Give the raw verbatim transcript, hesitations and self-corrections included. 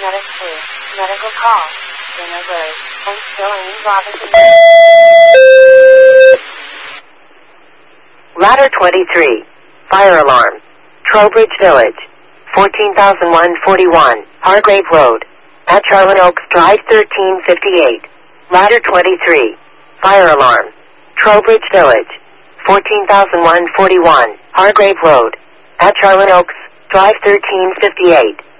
Medic two. Medical call. Dinner Road. And Sterling Robinson. Ladder twenty-three. Fire alarm. Trowbridge Village. fourteen thousand one hundred forty-one. Hargrave Road. At Charlin Oaks Drive thirteen fifty-eight. Ladder twenty-three. Fire alarm. Trowbridge Village. fourteen thousand one hundred forty-one. Hargrave Road. At Charlin Oaks Drive thirteen fifty-eight.